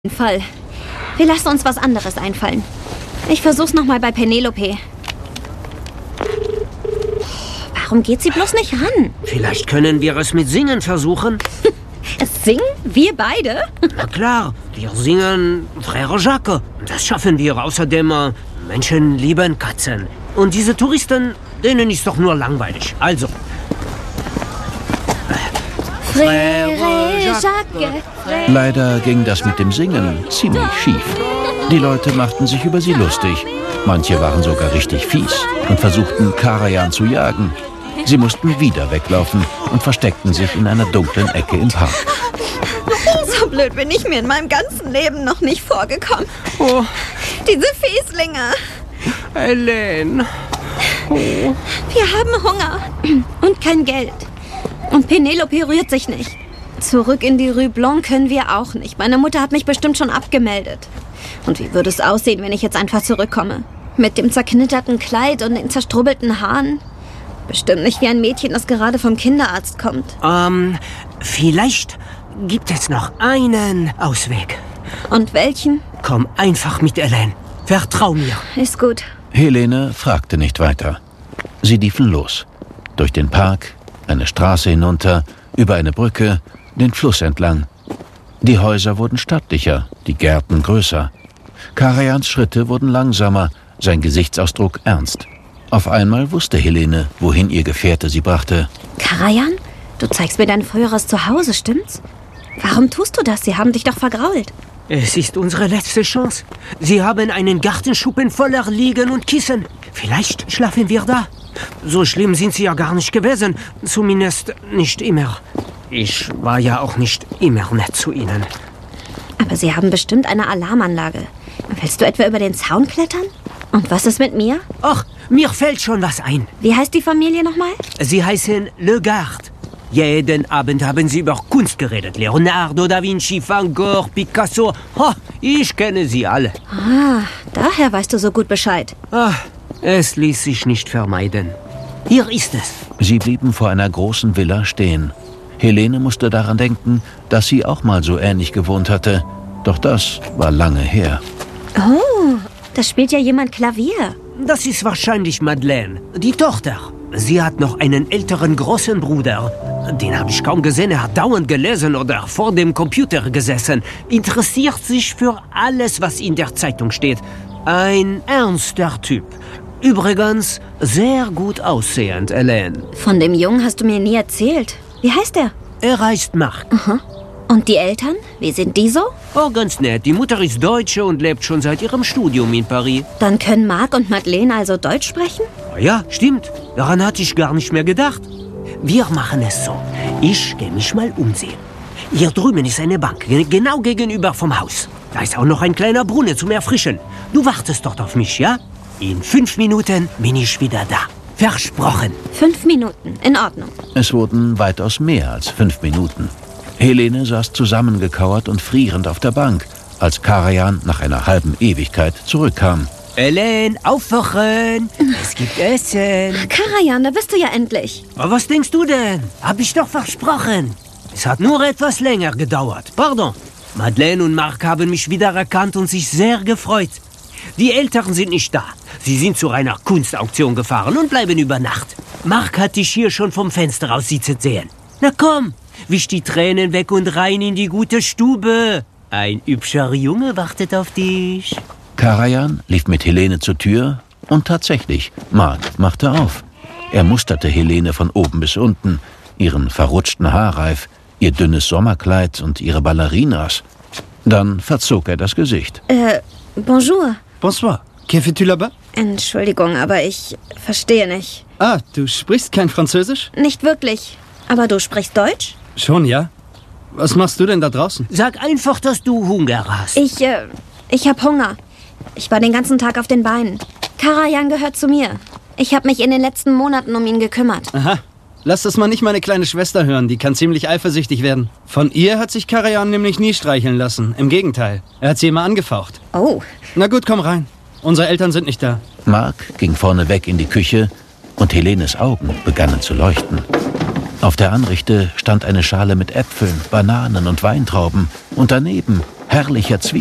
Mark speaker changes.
Speaker 1: Fall. Wir lassen uns was anderes einfallen. Ich versuch's nochmal bei Penelope. Warum geht sie bloß nicht ran?
Speaker 2: Vielleicht können wir es mit Singen versuchen.
Speaker 1: Singen? Wir beide?
Speaker 2: Na klar, wir singen Frère Jacques. Das schaffen wir. Außerdem, Menschen lieben Katzen. Und diese Touristen, denen ist doch nur langweilig. Also.
Speaker 1: Frère Jacques.
Speaker 3: Leider ging das mit dem Singen ziemlich schief. Die Leute machten sich über sie lustig. Manche waren sogar richtig fies und versuchten, Karajan zu jagen. Sie mussten wieder weglaufen und versteckten sich in einer dunklen Ecke im Park.
Speaker 4: So blöd bin ich mir in meinem ganzen Leben noch nicht vorgekommen.
Speaker 2: Oh,
Speaker 4: Diese Fieslinge.
Speaker 2: Hélène. Oh.
Speaker 1: Wir haben Hunger und kein Geld. Und Penelope rührt sich nicht. Zurück in die Rue Blanc können wir auch nicht. Meine Mutter hat mich bestimmt schon abgemeldet. Und wie würde es aussehen, wenn ich jetzt einfach zurückkomme? Mit dem zerknitterten Kleid und den zerstrubbelten Haaren? Bestimmt nicht wie ein Mädchen, das gerade vom Kinderarzt kommt.
Speaker 2: Vielleicht gibt es noch einen Ausweg.
Speaker 1: Und welchen?
Speaker 2: Komm einfach mit, Hélène. Vertrau mir.
Speaker 1: Ist gut.
Speaker 3: Helene fragte nicht weiter. Sie liefen los. Durch den Park, eine Straße hinunter, über eine Brücke, den Fluss entlang. Die Häuser wurden stattlicher, die Gärten größer. Karajans Schritte wurden langsamer, sein Gesichtsausdruck ernst. Auf einmal wusste Helene, wohin ihr Gefährte sie brachte.
Speaker 1: Karajan? Du zeigst mir dein früheres Zuhause, stimmt's? Warum tust du das? Sie haben dich doch vergrault.
Speaker 2: Es ist unsere letzte Chance. Sie haben einen Gartenschuppen voller Liegen und Kissen. Vielleicht schlafen wir da. So schlimm sind sie ja gar nicht gewesen. Zumindest nicht immer. Ich war ja auch nicht immer nett zu ihnen.
Speaker 1: Aber sie haben bestimmt eine Alarmanlage. Willst du etwa über den Zaun klettern? Und was ist mit mir?
Speaker 2: Ach, mir fällt schon was ein.
Speaker 1: Wie heißt die Familie nochmal?
Speaker 2: Sie heißen Le Gard. Jeden Abend haben sie über Kunst geredet. Leonardo da Vinci, Van Gogh, Picasso. Ha, ich kenne sie alle.
Speaker 1: Ah, daher weißt du so gut Bescheid.
Speaker 2: Ah, es ließ sich nicht vermeiden. Hier ist es.
Speaker 3: Sie blieben vor einer großen Villa stehen. Helene musste daran denken, dass sie auch mal so ähnlich gewohnt hatte. Doch das war lange her.
Speaker 1: Oh, da spielt ja jemand Klavier.
Speaker 2: Das ist wahrscheinlich Madeleine, die Tochter. Sie hat noch einen älteren großen Bruder. Den habe ich kaum gesehen. Er hat dauernd gelesen oder vor dem Computer gesessen. Interessiert sich für alles, was in der Zeitung steht. Ein ernster Typ. Übrigens sehr gut aussehend, Hélène.
Speaker 1: Von dem Jungen hast du mir nie erzählt. Wie heißt er?
Speaker 2: Er heißt Marc.
Speaker 1: Aha. Und die Eltern? Wie sind die so?
Speaker 2: Oh, ganz nett. Die Mutter ist Deutsche und lebt schon seit ihrem Studium in Paris.
Speaker 1: Dann können Marc und Madeleine also Deutsch sprechen?
Speaker 2: Ja, stimmt. Daran hatte ich gar nicht mehr gedacht. Wir machen es so. Ich gehe mich mal umsehen. Hier drüben ist eine Bank, genau gegenüber vom Haus. Da ist auch noch ein kleiner Brunnen zum Erfrischen. Du wartest dort auf mich, ja? In 5 Minuten bin ich wieder da. Versprochen.
Speaker 1: 5 Minuten, in Ordnung.
Speaker 3: Es wurden weitaus mehr als 5 Minuten. Helene saß zusammengekauert und frierend auf der Bank, als Karajan nach einer halben Ewigkeit zurückkam.
Speaker 2: Hélène, aufwachen! Es gibt Essen.
Speaker 1: Karajan, da bist du ja endlich.
Speaker 2: Aber was denkst du denn? Hab ich doch versprochen. Es hat nur etwas länger gedauert. Pardon. Madeleine und Marc haben mich wieder erkannt und sich sehr gefreut. Die Eltern sind nicht da. Sie sind zu einer Kunstauktion gefahren und bleiben über Nacht. Marc hat dich hier schon vom Fenster aus sitzen sehen. Na komm, wisch die Tränen weg und rein in die gute Stube. Ein hübscher Junge wartet auf dich.
Speaker 3: Karajan lief mit Helene zur Tür und tatsächlich, Marc machte auf. Er musterte Helene von oben bis unten, ihren verrutschten Haarreif, ihr dünnes Sommerkleid und ihre Ballerinas. Dann verzog er das Gesicht.
Speaker 1: Bonjour.
Speaker 5: Bonsoir. Que fais-tu là-bas?
Speaker 1: Entschuldigung, aber ich verstehe nicht.
Speaker 5: Ah, du sprichst kein Französisch?
Speaker 1: Nicht wirklich. Aber du sprichst Deutsch?
Speaker 5: Schon, ja. Was machst du denn da draußen?
Speaker 2: Sag einfach, dass du Hunger hast.
Speaker 1: Ich hab Hunger. Ich war den ganzen Tag auf den Beinen. Karajan gehört zu mir. Ich habe mich in den letzten Monaten um ihn gekümmert.
Speaker 5: Aha. Lass das mal nicht meine kleine Schwester hören, die kann ziemlich eifersüchtig werden. Von ihr hat sich Karajan nämlich nie streicheln lassen. Im Gegenteil, er hat sie immer angefaucht.
Speaker 1: Oh.
Speaker 5: Na gut, komm rein. Unsere Eltern sind nicht da.
Speaker 3: Marc ging vorneweg in die Küche und Helenes Augen begannen zu leuchten. Auf der Anrichte stand eine Schale mit Äpfeln, Bananen und Weintrauben und daneben herrlicher Zwiebeln.